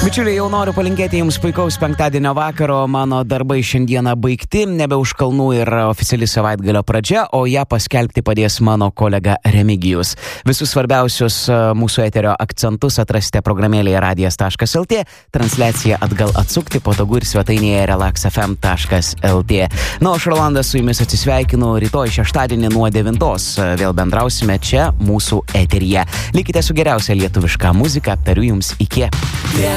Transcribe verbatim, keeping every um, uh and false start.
Bičiuliai, jau noriu palinkėti jums puikaus penktadienio vakaro. Mano darbai šiandieną baigti, nebe už kalnų ir oficiali savaitgalio pradžia, o ją paskelbti padės mano kolega Remigijus. Visus svarbiausius mūsų eterio akcentus atrasite programėlėje radijas taškas el tė, transliaciją atgal atsukti patogu ir svetainėje relax f m taškas el tė. Na, o aš Rolandas su jumis atsisveikinu, rytoj šeštadienį nuo devintos vėl bendrausime čia mūsų eteryje. Likite su geriausia lietuviška muzika, tariu jums iki.